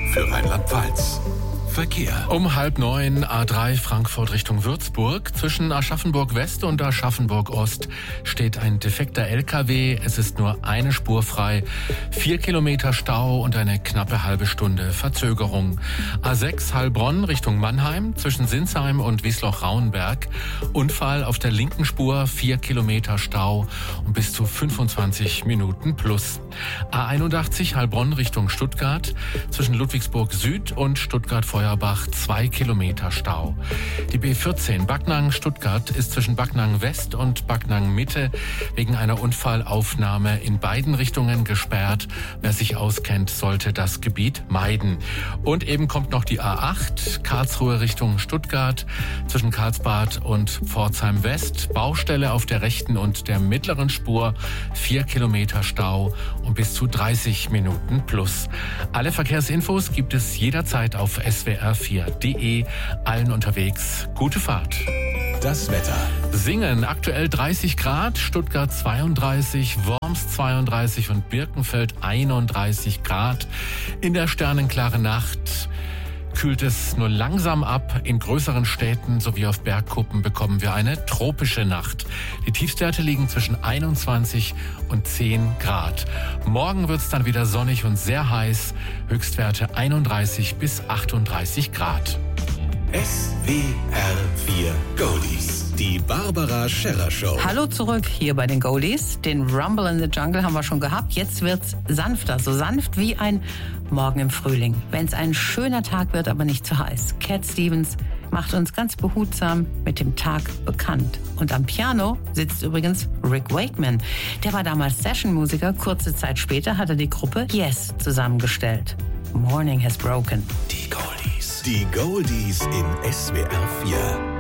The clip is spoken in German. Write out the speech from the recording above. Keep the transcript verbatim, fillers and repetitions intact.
für Rheinland-Pfalz. Verkehr. Um halb neun A drei Frankfurt Richtung Würzburg. Zwischen Aschaffenburg West und Aschaffenburg Ost steht ein defekter L K W. Es ist nur eine Spur frei. Vier Kilometer Stau und eine knappe halbe Stunde Verzögerung. A sechs Heilbronn Richtung Mannheim. Zwischen Sinsheim und Wiesloch-Rauenberg. Unfall auf der linken Spur. Vier Kilometer Stau und bis zu fünfundzwanzig Minuten plus. A einundachtzig Heilbronn Richtung Stuttgart. Zwischen Ludwigsburg Süd und Stuttgart-Feuerbach zwei Kilometer Stau. Die B vierzehn Backnang-Stuttgart ist zwischen Backnang West und Backnang Mitte wegen einer Unfallaufnahme in beiden Richtungen gesperrt. Wer sich auskennt, sollte das Gebiet meiden. Und eben kommt noch die A acht Karlsruhe Richtung Stuttgart zwischen Karlsbad und Pforzheim West. Baustelle auf der rechten und der mittleren Spur. Vier Kilometer Stau und bis zu dreißig Minuten plus. Alle Verkehrsinfos gibt es jederzeit auf S W R vier punkt de. Allen unterwegs gute Fahrt. Das Wetter. Singen aktuell dreißig Grad, Stuttgart zweiunddreißig, Worms zweiunddreißig und Birkenfeld einunddreißig Grad. In der sternenklaren Nacht kühlt es nur langsam ab. In größeren Städten sowie auf Bergkuppen bekommen wir eine tropische Nacht. Die Tiefstwerte liegen zwischen einundzwanzig und zehn Grad. Morgen wird es dann wieder sonnig und sehr heiß. Höchstwerte einunddreißig bis achtunddreißig Grad. S W R vier Goldies. Die Barbara Scherrer Show. Hallo zurück hier bei den Goldies. Den Rumble in the Jungle haben wir schon gehabt. Jetzt wird's sanfter. So sanft wie ein Morgen im Frühling. Wenn es ein schöner Tag wird, aber nicht zu heiß. Cat Stevens macht uns ganz behutsam mit dem Tag bekannt. Und am Piano sitzt übrigens Rick Wakeman. Der war damals Session-Musiker. Kurze Zeit später hat er die Gruppe Yes zusammengestellt. Morning has broken. Die Goldies. Die Goldies in S W R vier.